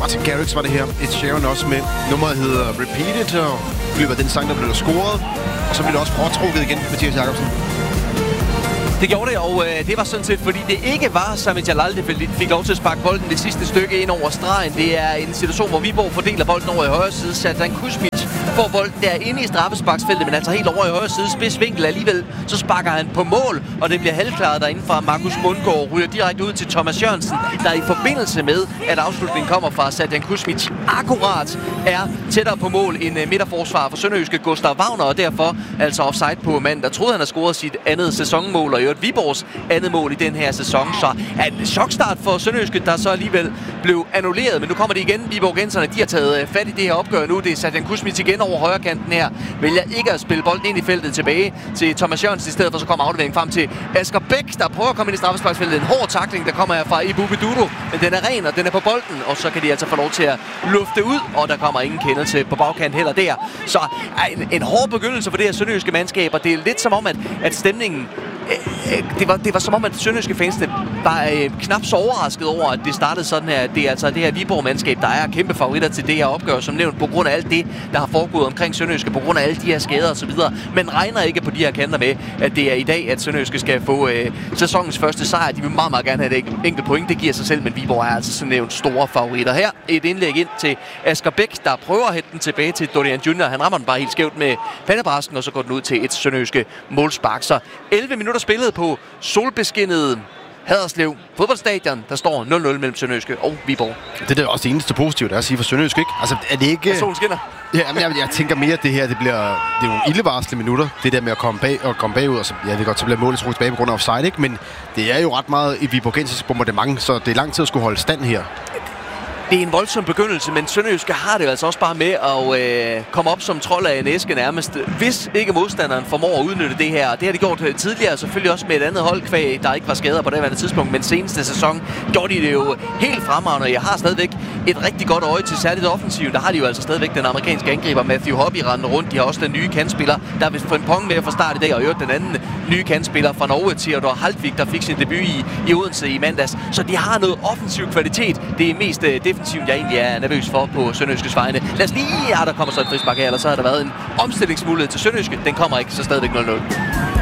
Martin Garrix var det her. Ed Sheeran også med. Nummeret hedder Repeat It, og løber den sang, der blev scoret. Og så blev det også foretrukket igen, Mathias Jakobsen. Det gjorde det, og det var sådan set, fordi det ikke var Sami Jalal, der fik lov til at sparke bolden det sidste stykke ind over stregen. Det er en situation, hvor Viborg fordeler bolden over i højre side. Serdan Kuzmic får bolden der inde i straffesparksfeltet, men altså helt over i højre side. Spidsvinkel alligevel, så sparker han på mål, og det bliver halvklaret derinde fra Markus Bundgaard. Ryger direkte ud til Thomas Jørgensen, der i forbindelse med, at afslutningen kommer fra Serdan Kuzmic, akkurat er tættere på mål end midterforsvar for sønderjyske Gustav Wagner, og derfor altså offside på manden, der troede, han havde scoret sit andet sæsonmål, og i øvrigt Viborgs andet mål i den her sæson. Så er en chokstart for sønderjyske, der så alligevel blev annulleret, men nu kommer det igen. Viborgenserne, de har taget fat i det her opgør nu. Det er Serdan Kuzmic igen over højre kanten her. Vælger ikke at spille bolden ind i feltet tilbage til Thomas Jørgensen. I stedet for så kommer afleveringen frem til Asger Bæk, der prøver at komme ind i straffesparksfeltet. En hård tackling, der kommer her fra Ibu Bidudo, men den er ren, og den er på bolden, og så kan de altså få lov til at lufte ud, og der kommer ingen kendelse på bagkant heller der. Så en hård begyndelse for det her sønderjyske mandskab, og det er lidt som om, at stemningen det var som om, at sønderjyske fansene var knap så overrasket over, at det startede sådan her. Det er altså det her Viborg-mandskab, der er kæmpe favoritter til det her opgør, som nævnt, på grund af alt det, der har foregået omkring sønderjyske, på grund af alle de her skader osv. Men regner ikke på de her kanter med, at det er i dag, at sønderjyske skal få sæsonens første sejr. De vil meget, meget gerne have et enkelt point. Det giver sig selv, men Viborg er altså sådan nævnt store favoritter. Her et indlæg ind til Asger Bæk, der prøver at hætte den tilbage til Dorian Junior. Han rammer den bare helt skævt med pandebrasken, og så går den ud til et sønderjyske målspark. Så 11 minutter spillet på solbeskinnede Haderslev fodboldstadion. Der står 0-0 mellem sønderjyske og Viborg. Det er også det eneste positive, der er at sige for sønderjyske, ikke? Altså, er det ikke... Solen skinner. Ja, men jeg tænker mere, at det her, det er nogle ildevarslede minutter. Det der med at komme bagud, og så, ja, det godt, så bliver målet trukket tilbage på grund af offside, ikke? Men det er jo ret meget i viborgensisk bombardement, så det er lang tid at skulle holde stand her. Det er en voldsom begyndelse, men sønderjyske har det altså også bare med at komme op som trold af en æske nærmest, hvis ikke modstanderen formår at udnytte det her. Det har de gjort tidligere, selvfølgelig også med et andet holdkvæg, der ikke var skader på det her tidspunkt, men seneste sæson gjorde de det jo helt fremragende. Jeg har stadigvæk et rigtig godt øje til særligt offensivt. Der har de jo altså stadigvæk den amerikanske angriber Matthew Hobby rendende rundt. De har også den nye kantspiller, der er vist Frimpong med fra start i dag, og øvrigt den anden nye kantspiller fra Norge, Theodor Haltvik, der fik sin debut i Odense i mandags. Så de har noget offensiv kvalitet. Det er mest defensivt, jeg egentlig er nervøs for på sønderjyskes vegne. Lad os lige, der kommer så et frispark her, eller så har der været en omstillingsmulighed til sønderjyske. Den kommer ikke, så stadigvæk 0-0.